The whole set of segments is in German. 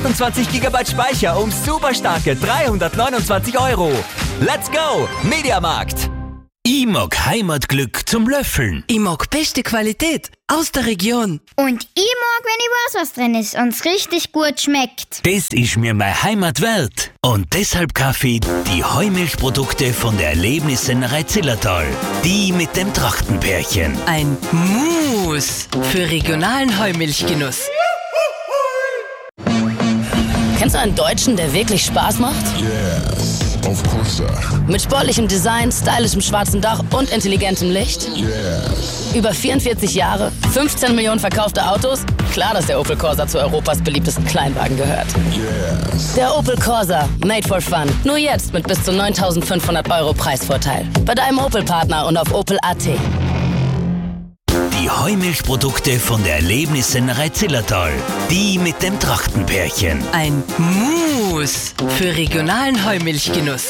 28 GB Speicher um super starke 329 €. Let's go, Mediamarkt! Ich mag Heimatglück zum Löffeln. Ich mag beste Qualität aus der Region. Und ich mag, wenn ich weiß, was drin ist und es richtig gut schmeckt. Das ist mir meine Heimat wert. Und deshalb kaufe ich die Heumilchprodukte von der Erlebnissennerei Zillertal. Die mit dem Trachtenpärchen. Ein Muss für regionalen Heumilchgenuss. Kennst du einen Deutschen, der wirklich Spaß macht? Yes, of course, sir. Mit sportlichem Design, stylischem schwarzen Dach und intelligentem Licht? Yes. Über 44 Jahre, 15 Millionen verkaufte Autos? Klar, dass der Opel Corsa zu Europas beliebtesten Kleinwagen gehört. Yes. Der Opel Corsa, made for fun. Nur jetzt mit bis zu 9.500 € Preisvorteil. Bei deinem Opel-Partner und auf Opel.at. Die Heumilchprodukte von der Erlebnissennerei Zillertal. Die mit dem Trachtenpärchen. Ein Muss für regionalen Heumilchgenuss.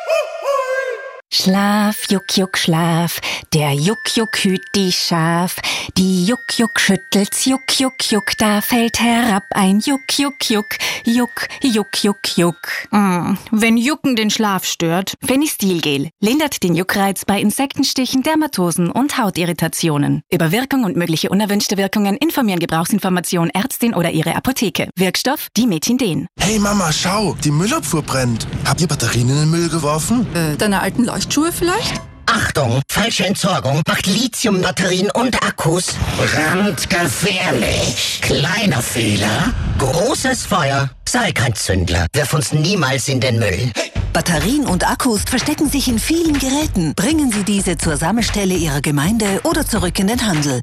Schlaf, Juck, Juck, Schlaf, der Juck, Juck hüt die Schaf. Die Juck, Juck schüttelt's, Juck, Juck, Juck, da fällt herab ein Juck, Juck, Juck, Juck, Juck, Juck, Juck. Wenn Jucken den Schlaf stört. Fenistilgel lindert den Juckreiz bei Insektenstichen, Dermatosen und Hautirritationen. Über Wirkung und mögliche unerwünschte Wirkungen informieren Gebrauchsinformation Ärztin oder ihre Apotheke. Wirkstoff Dimethinden. Hey Mama, schau, die Müllabfuhr brennt. Habt ihr Batterien in den Müll geworfen? Deine alten Leuchtschuhe vielleicht? Achtung, falsche Entsorgung macht Lithiumbatterien und Akkus brandgefährlich. Kleiner Fehler, großes Feuer. Sei kein Zündler, wirf uns niemals in den Müll. Batterien und Akkus verstecken sich in vielen Geräten. Bringen Sie diese zur Sammelstelle Ihrer Gemeinde oder zurück in den Handel.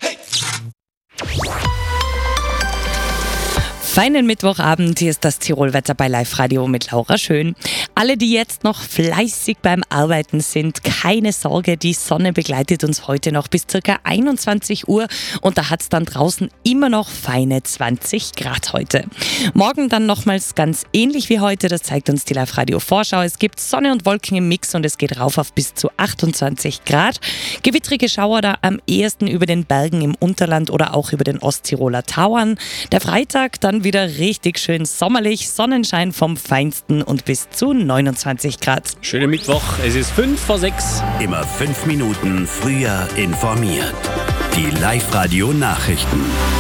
Feinen Mittwochabend, hier ist das Tirol-Wetter bei Live Radio mit Laura Schön. Alle, die jetzt noch fleißig beim Arbeiten sind, keine Sorge, die Sonne begleitet uns heute noch bis ca. 21 Uhr und da hat es dann draußen immer noch feine 20 Grad heute. Morgen dann nochmals ganz ähnlich wie heute, das zeigt uns die Live Radio Vorschau. Es gibt Sonne und Wolken im Mix und es geht rauf auf bis zu 28 Grad. Gewittrige Schauer da am ehesten über den Bergen im Unterland oder auch über den Osttiroler Tauern. Der Freitag dann wieder richtig schön sommerlich, Sonnenschein vom Feinsten und bis zu 29 Grad. Schönen Mittwoch, es ist 5:05. Immer 5 Minuten früher informiert. Die Live-Radio Nachrichten.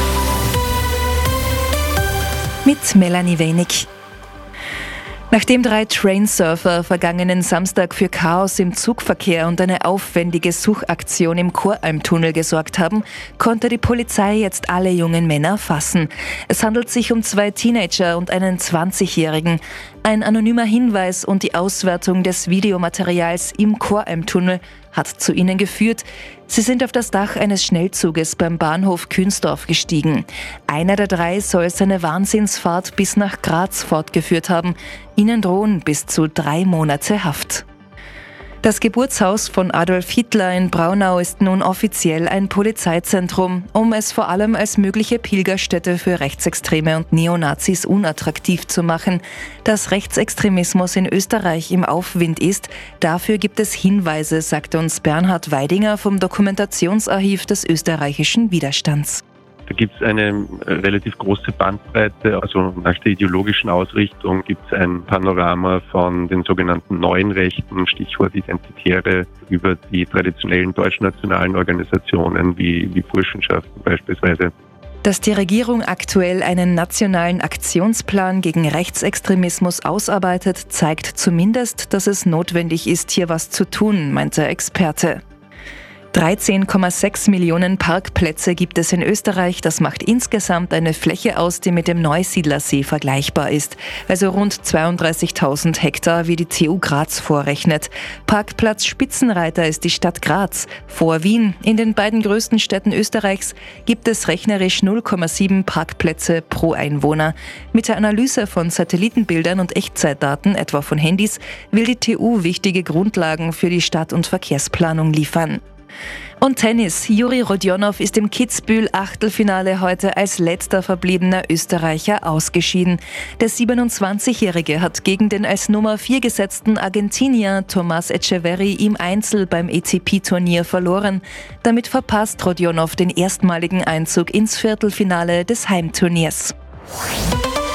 Mit Melanie Wenig. Nachdem 3 Trainsurfer vergangenen Samstag für Chaos im Zugverkehr und eine aufwendige Suchaktion im Choralmtunnel gesorgt haben, konnte die Polizei jetzt alle jungen Männer fassen. Es handelt sich um 2 Teenager und einen 20-Jährigen. Ein anonymer Hinweis und die Auswertung des Videomaterials im Choralmtunnel hat zu ihnen geführt. Sie sind auf das Dach eines Schnellzuges beim Bahnhof Künsdorf gestiegen. Einer der 3 soll seine Wahnsinnsfahrt bis nach Graz fortgeführt haben. Ihnen drohen bis zu 3 Monate Haft. Das Geburtshaus von Adolf Hitler in Braunau ist nun offiziell ein Polizeizentrum, um es vor allem als mögliche Pilgerstätte für Rechtsextreme und Neonazis unattraktiv zu machen. Dass Rechtsextremismus in Österreich im Aufwind ist, dafür gibt es Hinweise, sagte uns Bernhard Weidinger vom Dokumentationsarchiv des österreichischen Widerstands. Da gibt es eine relativ große Bandbreite, also nach der ideologischen Ausrichtung gibt es ein Panorama von den sogenannten neuen Rechten, Stichwort Identitäre, über die traditionellen deutschnationalen Organisationen wie Burschenschaften beispielsweise. Dass die Regierung aktuell einen nationalen Aktionsplan gegen Rechtsextremismus ausarbeitet, zeigt zumindest, dass es notwendig ist, hier was zu tun, meint der Experte. 13,6 Millionen Parkplätze gibt es in Österreich. Das macht insgesamt eine Fläche aus, die mit dem Neusiedlersee vergleichbar ist. Also rund 32.000 Hektar, wie die TU Graz vorrechnet. Parkplatz Spitzenreiter ist die Stadt Graz. Vor Wien, in den beiden größten Städten Österreichs, gibt es rechnerisch 0,7 Parkplätze pro Einwohner. Mit der Analyse von Satellitenbildern und Echtzeitdaten, etwa von Handys, will die TU wichtige Grundlagen für die Stadt- und Verkehrsplanung liefern. Und Tennis. Juri Rodionow ist im Kitzbühel-Achtelfinale heute als letzter verbliebener Österreicher ausgeschieden. Der 27-Jährige hat gegen den als Nummer 4 gesetzten Argentinier Tomás Echeverry im Einzel beim ATP-Turnier verloren. Damit verpasst Rodionow den erstmaligen Einzug ins Viertelfinale des Heimturniers.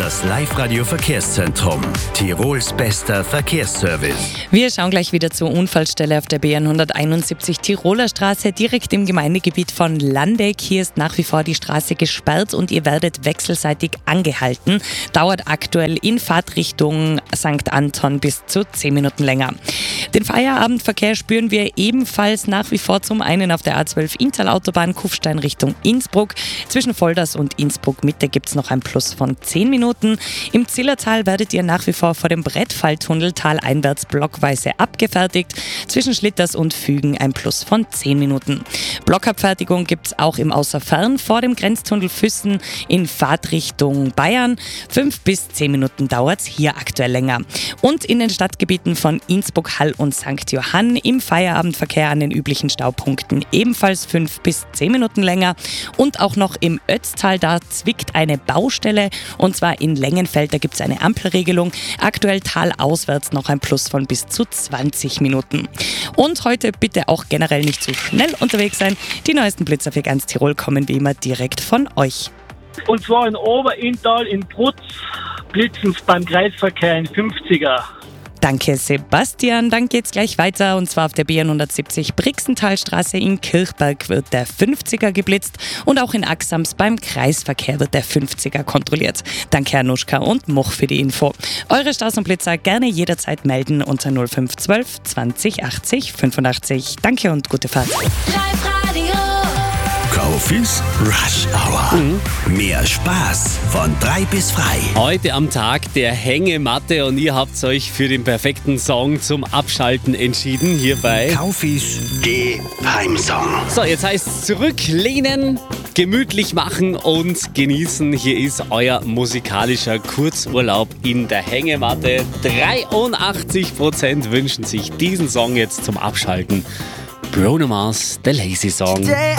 Das Live-Radio Verkehrszentrum. Tirols bester Verkehrsservice. Wir schauen gleich wieder zur Unfallstelle auf der BN 171 Tiroler Straße, direkt im Gemeindegebiet von Landeck. Hier ist nach wie vor die Straße gesperrt und ihr werdet wechselseitig angehalten. Dauert aktuell in Fahrtrichtung St. Anton bis zu 10 Minuten länger. Den Feierabendverkehr spüren wir ebenfalls nach wie vor zum einen auf der A12 Inntal-Autobahn Kufstein Richtung Innsbruck. Zwischen Volders und Innsbruck Mitte gibt es noch ein Plus von 10 Minuten. Im Zillertal werdet ihr nach wie vor vor dem Brettfalltunnel taleinwärts blockweise abgefertigt. Zwischen Schlitters und Fügen ein Plus von 10 Minuten. Blockabfertigung gibt es auch im Außerfern vor dem Grenztunnel Füssen in Fahrtrichtung Bayern. 5 bis 10 Minuten dauert es hier aktuell länger. Und in den Stadtgebieten von Innsbruck, Hall und St. Johann im Feierabendverkehr an den üblichen Staupunkten ebenfalls 5 bis 10 Minuten länger. Und auch noch im Ötztal, da zwickt eine Baustelle und zwar in Längenfeld, da gibt es eine Ampelregelung. Aktuell talauswärts noch ein Plus von bis zu 20 Minuten. Und heute bitte auch generell nicht zu schnell unterwegs sein. Die neuesten Blitzer für ganz Tirol kommen wie immer direkt von euch. Und zwar in Oberinntal in Brutz blitzen es beim Kreisverkehr in 50er. Danke Sebastian, dann geht's gleich weiter und zwar auf der BN 170 Brixenthalstraße in Kirchberg wird der 50er geblitzt und auch in Axams beim Kreisverkehr wird der 50er kontrolliert. Danke Anuschka und Moch für die Info. Eure Staus und Blitzer gerne jederzeit melden unter 0512 20 80 85. Danke und gute Fahrt. Kofis Rush Hour. Mehr Spaß von 3 bis frei. Heute am Tag der Hängematte und ihr habt euch für den perfekten Song zum Abschalten entschieden. Hier bei Kaufis Geheimsong. So, jetzt heißt es zurücklehnen, gemütlich machen und genießen. Hier ist euer musikalischer Kurzurlaub in der Hängematte. 83% wünschen sich diesen Song jetzt zum Abschalten. Bruno Mars, The Lazy Song.